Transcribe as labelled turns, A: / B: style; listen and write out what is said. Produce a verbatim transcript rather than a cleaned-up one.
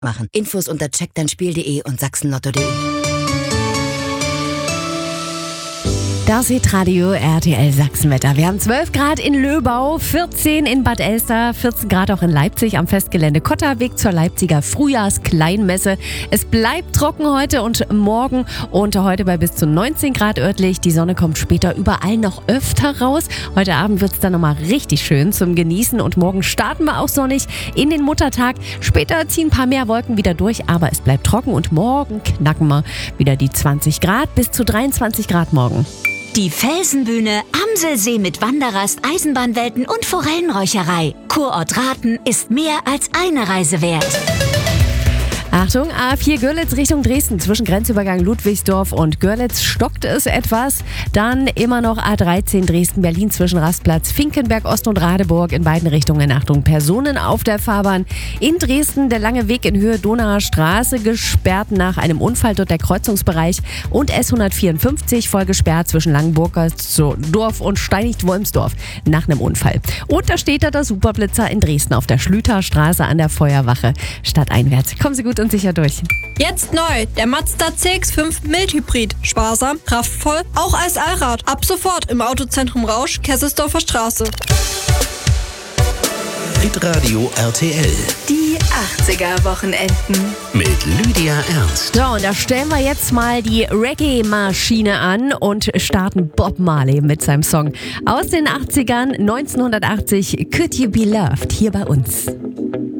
A: machen. Infos unter check dein spiel punkt de und sachsenlotto punkt de.
B: Das Hitradio R T L Sachsenwetter. Wir haben zwölf Grad in Löbau, vierzehn in Bad Elster, vierzehn Grad auch in Leipzig am Festgelände Kotterweg zur Leipziger Frühjahrskleinmesse. Es bleibt trocken heute und morgen und heute bei bis zu neunzehn Grad örtlich. Die Sonne kommt später überall noch öfter raus. Heute Abend wird es dann nochmal richtig schön zum Genießen und morgen starten wir auch sonnig in den Muttertag. Später ziehen ein paar mehr Wolken wieder durch, aber es bleibt trocken und morgen knacken wir wieder die zwanzig Grad bis zu dreiundzwanzig Grad morgen.
C: Die Felsenbühne, Amselsee mit Wanderrast, Eisenbahnwelten und Forellenräucherei. Kurort Rathen ist mehr als eine Reise wert.
B: Achtung, A vier Görlitz Richtung Dresden. Zwischen Grenzübergang Ludwigsdorf und Görlitz stockt es etwas. Dann immer noch A dreizehn Dresden-Berlin zwischen Rastplatz Finkenberg Ost und Radeburg in beiden Richtungen. Achtung, Personen auf der Fahrbahn. In Dresden der lange Weg in Höhe Donauer Straße gesperrt nach einem Unfall, dort der Kreuzungsbereich. Und S hundertvierundfünfzig voll gesperrt zwischen Langenburgersdorf und Steinigt-Wolmsdorf nach einem Unfall. Und da steht da der Superblitzer in Dresden auf der Schlüterstraße an der Feuerwache stadteinwärts. Kommen Sie gut und sicher durch.
D: Jetzt neu, der Mazda C X fünf Mildhybrid. Sparsam, kraftvoll, auch als Allrad. Ab sofort im Autozentrum Rausch, Kesselsdorfer Straße.
E: Hitradio R T L.
F: Die achtziger-Wochenenden.
E: Mit Lydia Ernst.
B: So, und da stellen wir jetzt mal die Reggae-Maschine an und starten Bob Marley mit seinem Song aus den achtzigern, neunzehnhundertachtzig, Could You Be Loved, hier bei uns.